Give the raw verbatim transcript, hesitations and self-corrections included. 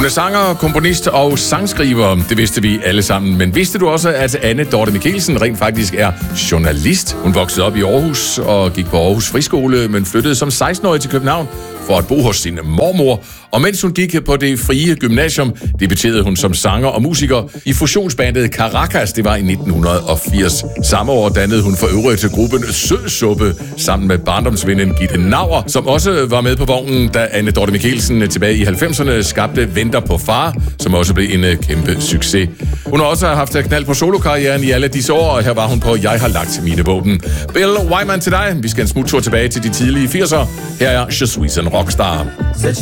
Hun er sanger, komponist og sangskriver. Det vidste vi alle sammen. Men vidste du også, at Anne Dorthe Michelsen rent faktisk er journalist? Hun voksede op i Aarhus og gik på Aarhus Friskole, men flyttede som seksten-årig til København for at bo hos sin mormor. Og mens hun gik på det frie gymnasium, debuterede hun som sanger og musiker i fusionsbandet Caracas. Det var i nitten firs. Samme år dannede hun for øvrigt til gruppen Sødsuppe sammen med barndomsvennen Gitte Nauer, som også var med på vognen, da Anne Dorthe Michelsen tilbage i halvfemserne skabte Venter på far, som også blev en kæmpe succes. Hun har også haft knald på solokarrieren i alle disse år, og her var hun på Jeg har lagt mine våben. Bill Wyman til dig. Vi skal en smuttur tilbage til de tidlige firser. Her er Je suis en rockstar.